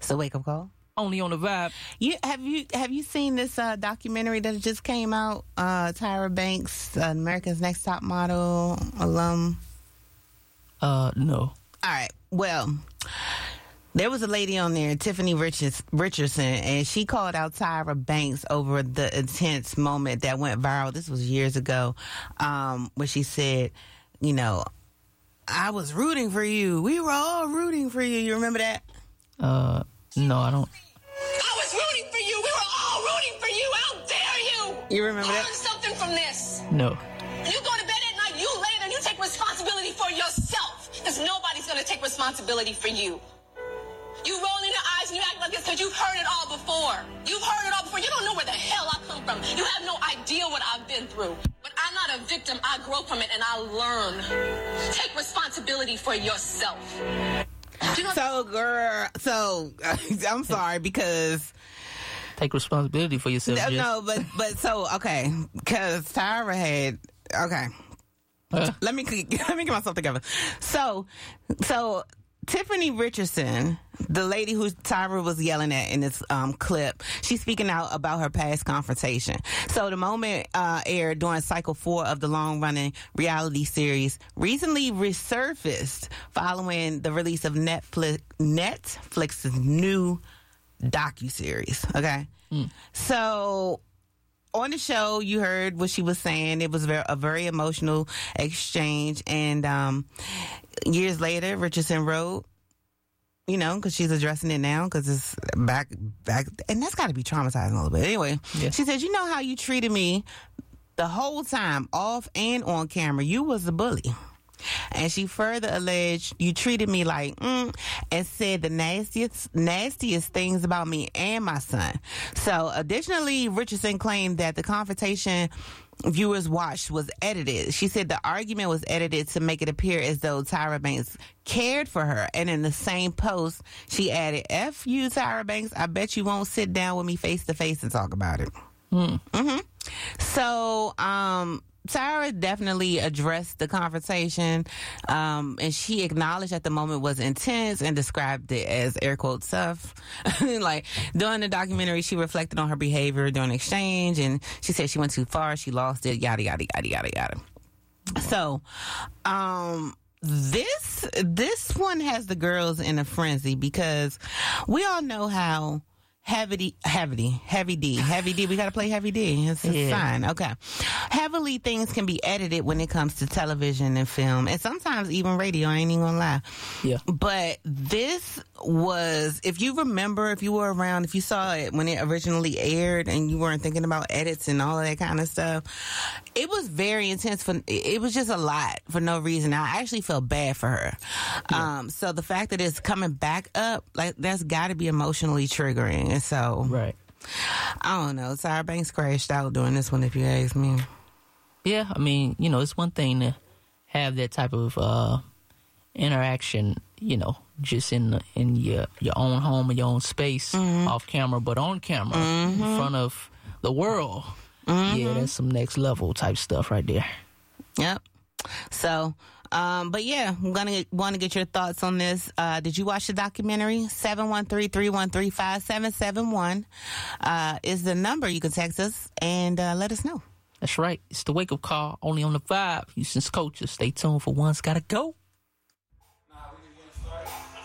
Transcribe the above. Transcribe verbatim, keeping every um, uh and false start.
It's a wake-up call. Only on the vibe. You have you have you seen this uh, documentary that just came out? Uh, Tyra Banks, uh, America's Next Top Model alum. Uh, no. All right. Well, there was a lady on there, Tiffany Richards, Richardson, and she called out Tyra Banks over the intense moment that went viral. This was years ago, um, where she said, you know, I was rooting for you. We were all rooting for you. You remember that? Uh, no, I don't. I was rooting for you. We were all rooting for you. How dare you? You remember Learn that? something from this. No. You go to bed at night, you lay there, and you take responsibility for yourself. Because nobody's going to take responsibility for you. You roll in your eyes and you act like this because you've heard it all before. You've heard it all before. You don't know where the hell I come from. You have no idea what I've been through. But I'm not a victim. I grow from it and I learn. Take responsibility for yourself. You know- So, girl, so I'm sorry because Take responsibility for yourself. no, Jess. no, but but so okay, because Tyra had okay. Uh, Let me let me get myself together. So, so Tiffany Richardson, the lady who Tyra was yelling at in this um, clip, she's speaking out about her past confrontation. So the moment uh, aired during cycle four of the long-running reality series recently resurfaced following the release of Netflix Netflix's new docuseries. Okay, mm. So on the show, you heard what she was saying. It was very, a very emotional exchange. And um, years later, Richardson wrote, you know, because she's addressing it now, because it's back, back, and that's got to be traumatizing a little bit. Anyway, yeah. She says, you know how you treated me the whole time, off and on camera. You was a bully. And she further alleged, you treated me like, mm, and said the nastiest, nastiest things about me and my son. So additionally, Richardson claimed that the confrontation viewers watched was edited. She said the argument was edited to make it appear as though Tyra Banks cared for her. And in the same post, she added, F you, Tyra Banks, I bet you won't sit down with me face to face and talk about it. Mm. Mm-hmm. So, um, Tyra definitely addressed the confrontation, um, and she acknowledged that the moment was intense and described it as air quotes tough. Like during the documentary, she reflected on her behavior during the exchange, and she said she went too far, she lost it, yada yada yada yada yada. So, um, this this one has the girls in a frenzy because we all know how. Heavy, heavy, heavy D, heavy D. We got to play heavy D. It's a yeah. sign. Okay. Heavily things can be edited when it comes to television and film, and sometimes even radio. I ain't even gonna lie. Yeah. But this was, if you remember, if you were around, if you saw it when it originally aired, and you weren't thinking about edits and all of that kind of stuff, it was very intense. For it was just a lot for no reason. I actually felt bad for her. Yeah. Um. So the fact that it's coming back up, like that's got to be emotionally triggering. And so, right. I don't know. Tyra Banks crashed out doing this one, if you ask me. Yeah, I mean, you know, it's one thing to have that type of uh, interaction, you know, just in the, in your your own home or your own space, mm-hmm. off camera, but on camera, mm-hmm. in front of the world. Mm-hmm. Yeah, that's some next level type stuff right there. Yep. So, um, but yeah, I'm gonna want to get your thoughts on this. Uh, did you watch the documentary? seven one three, three one three, five seven seven one uh, is the number. You can text us and uh, let us know. That's right. It's the wake up call, only on the vibe. Houston's Culture. Stay tuned for One's Gotta Go.